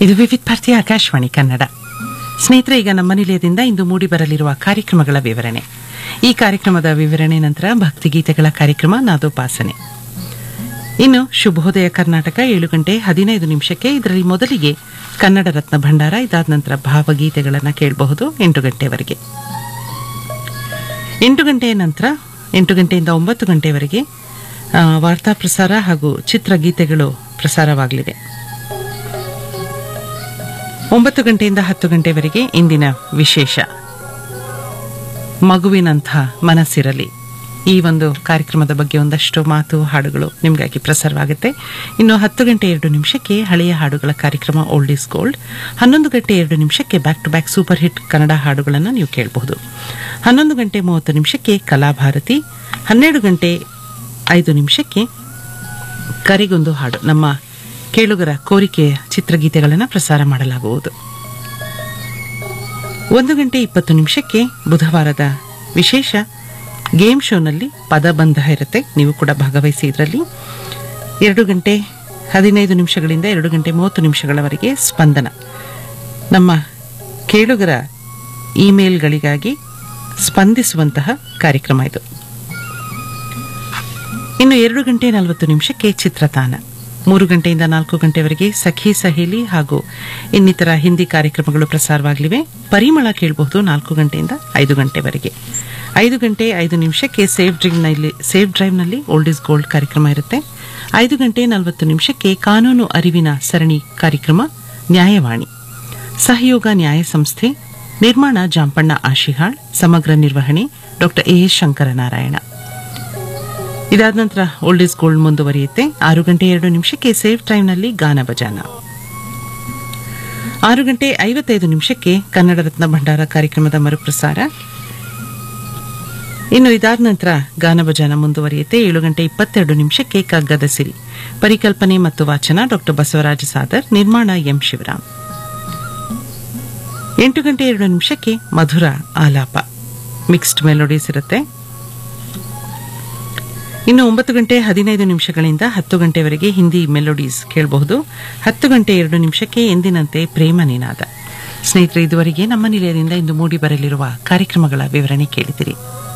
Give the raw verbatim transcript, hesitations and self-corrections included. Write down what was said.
ಇದು ವಿವಿಧ ಭಾರತೀಯ ಆಕಾಶವಾಣಿ ಕನ್ನಡ. ಸ್ನೇಹಿತರೆ, ಈಗ ನಮ್ಮ ನಿಲಯದಿಂದ ಇಂದು ಮೂಡಿ ಬರಲಿರುವ ಕಾರ್ಯಕ್ರಮಗಳ ವಿವರಣೆ. ಈ ಕಾರ್ಯಕ್ರಮದ ವಿವರಣೆ ನಂತರ ಭಕ್ತಿಗೀತೆಗಳ ಕಾರ್ಯಕ್ರಮ ನಾದೋಪಾಸನೆ. ಇನ್ನು ಶುಭೋದಯ ಕರ್ನಾಟಕ ಏಳು ಗಂಟೆ ಹದಿನೈದು ನಿಮಿಷಕ್ಕೆ. ಇದರಲ್ಲಿ ಮೊದಲಿಗೆ ಕನ್ನಡ ರತ್ನ ಭಂಡಾರ, ಇದಾದ ನಂತರ ಭಾವಗೀತೆಗಳನ್ನು ಕೇಳಬಹುದು ಎಂಟು ಗಂಟೆವರೆಗೆ. ಎಂಟು ಗಂಟೆಯ ನಂತರ ಎಂಟು ಗಂಟೆಯಿಂದ ಒಂಬತ್ತು ಗಂಟೆವರೆಗೆ ವಾರ್ತಾ ಪ್ರಸಾರ ಹಾಗೂ ಚಿತ್ರಗೀತೆಗಳು ಪ್ರಸಾರವಾಗಲಿವೆ. ಒಂಬತ್ತು ಗಂಟೆಯಿಂದ ಹತ್ತು ಗಂಟೆವರೆಗೆ ಇಂದಿನ ವಿಶೇಷ ಮಗುವಿನಂಥ ಮನಸ್ಸಿರಲಿ. ಈ ಒಂದು ಕಾರ್ಯಕ್ರಮದ ಬಗ್ಗೆ ಒಂದಷ್ಟು ಮಾತು ಹಾಡುಗಳು ನಿಮಗಾಗಿ ಪ್ರಸಾರವಾಗುತ್ತೆ. ಇನ್ನು ಹತ್ತು ಗಂಟೆ ಎರಡು ನಿಮಿಷಕ್ಕೆ ಹಳೆಯ ಹಾಡುಗಳ ಕಾರ್ಯಕ್ರಮ ಓಲ್ಡ್ ಈಸ್ ಗೋಲ್ಡ್. ಹನ್ನೊಂದು ಗಂಟೆ ಎರಡು ನಿಮಿಷಕ್ಕೆ back to back super hit Kannada ಹಾಡುಗಳನ್ನು ನೀವು ಕೇಳಬಹುದು. ಹನ್ನೊಂದು ಗಂಟೆ ಮೂವತ್ತು ನಿಮಿಷಕ್ಕೆ ಕಲಾಭಾರತಿ. ಹನ್ನೆರಡು ಗಂಟೆ ಐದು ನಿಮಿಷಕ್ಕೆ ಕರೆಗೊಂದು ಹಾಡು, ನಮ್ಮ ಕೇಳುಗರ ಕೋರಿಕೆಯ ಚಿತ್ರಗೀತೆಗಳನ್ನು ಪ್ರಸಾರ ಮಾಡಲಾಗುವುದು. ಒಂದು ಗಂಟೆ ಇಪ್ಪತ್ತು ನಿಮಿಷಕ್ಕೆ ಬುಧವಾರದ ವಿಶೇಷ ಗೇಮ್ ಶೋನಲ್ಲಿ ಪದಬಂಧ ಇರುತ್ತೆ, ನೀವು ಕೂಡ ಭಾಗವಹಿಸಿ ಇದರಲ್ಲಿ. ಎರಡು ಗಂಟೆ ಹದಿನೈದು ನಿಮಿಷಗಳಿಂದ ಎರಡು ಗಂಟೆ ಮೂವತ್ತು ನಿಮಿಷಗಳವರೆಗೆ ಸ್ಪಂದನ, ನಮ್ಮ ಕೇಳುಗರ ಇಮೇಲ್ಗಳಿಗಾಗಿ ಸ್ಪಂದಿಸುವಂತಹ ಕಾರ್ಯಕ್ರಮ ಇದು. ಇನ್ನು ಎರಡು ಗಂಟೆ ನಲವತ್ತು ನಿಮಿಷಕ್ಕೆ ಚಿತ್ರತಾನ. ಮೂರು ಗಂಟೆಯಿಂದ ನಾಲ್ಕು ಗಂಟೆವರೆಗೆ ಸಖಿ ಸಹೇಲಿ ಹಾಗೂ ಇನ್ನಿತರ ಹಿಂದಿ ಕಾರ್ಯಕ್ರಮಗಳು ಪ್ರಸಾರವಾಗಲಿವೆ. ಪರಿಮಳ ಕೇಳಬಹುದು ನಾಲ್ಕು ಗಂಟೆಯಿಂದ ಐದು ಗಂಟೆವರೆಗೆ. ಐದು ಗಂಟೆ ಐದು ನಿಮಿಷಕ್ಕೆ safe ಡ್ರೈವ್ನಲ್ಲಿ safe ಡ್ರೈವ್ನಲ್ಲಿ old is gold ಕಾರ್ಯಕ್ರಮ ಇರುತ್ತೆ. ಐದು ಗಂಟೆ ನಲವತ್ತು ನಿಮಿಷಕ್ಕೆ ಕಾನೂನು ಅರಿವಿನ ಸರಣಿ ಕಾರ್ಯಕ್ರಮ ನ್ಯಾಯವಾಣಿ. ಸಹಯೋಗ ನ್ಯಾಯ ಸಂಸ್ಥೆ, ನಿರ್ಮಾಣ ಜಾಂಪಣ್ಣ ಆಶಿಹಾಳ್, ಸಮಗ್ರ ನಿರ್ವಹಣೆ ಡಾಕ್ಟರ್ ಎ ಎಸ್ ಶಂಕರನಾರಾಯಣ. ಇದಾದ ನಂತರ ಓಲ್ಡ್ ಈಸ್ ಗೋಲ್ಡ್ ಮುಂದುವರಿಯುತ್ತೆ. ಆರು ಗಂಟೆ ಎರಡು ನಿಮಿಷಕ್ಕೆ ಸೇಫ್ ಟೈಮ್ನಲ್ಲಿ ಗಾನ ಭಜಾನ. ಆರು ಗಂಟೆ ಐವತ್ತೈದು ನಿಮಿಷಕ್ಕೆ ಕನ್ನಡ ರತ್ನ ಭಂಡಾರ ಕಾರ್ಯಕ್ರಮದ ಮರುಪ್ರಸಾರ. ಇನ್ನು ಇದಾದ ನಂತರ ಗಾನ ಭಜಾನ ಮುಂದುವರಿಯುತ್ತೆ. ಏಳು ಗಂಟೆ ಇಪ್ಪತ್ತೆರಡು ನಿಮಿಷಕ್ಕೆ ಕಗ್ಗದ ಸಿರಿ, ಪರಿಕಲ್ಪನೆ ಮತ್ತು ವಾಚನ ಡಾಕ್ಟರ್ ಬಸವರಾಜ ಸಾದರ್, ನಿರ್ಮಾಣ ಎಂ ಶಿವರಾಮ್. ಎಂಟು ಗಂಟೆ ಎರಡು ನಿಮಿಷಕ್ಕೆ ಮಧುರ ಆಲಾಪ, ಮಿಕ್ಸ್ಡ್ ಮೆಲೋಡೀಸ್ ಇರುತ್ತೆ. ಇನ್ನು ಒಂಬತ್ತು ಗಂಟೆ ಹದಿನೈದು ನಿಮಿಷಗಳಿಂದ ಹತ್ತು ಗಂಟೆವರೆಗೆ ಹಿಂದಿ ಮೆಲೋಡೀಸ್ ಕೇಳಬಹುದು. ಹತ್ತು ಗಂಟೆ ಎರಡು ನಿಮಿಷಕ್ಕೆ ಎಂದಿನಂತೆ ಪ್ರೇಮ ನಿನಾದ. ಸ್ನೇಹಿತರೆ, ಇದುವರೆಗೆ ನಮ್ಮ ನಿಲಯದಿಂದ ಇಂದು ಮೂಡಿ ಬರಲಿರುವ ಕಾರ್ಯಕ್ರಮಗಳ ವಿವರಣೆ ಕೇಳಿದಿರಿ.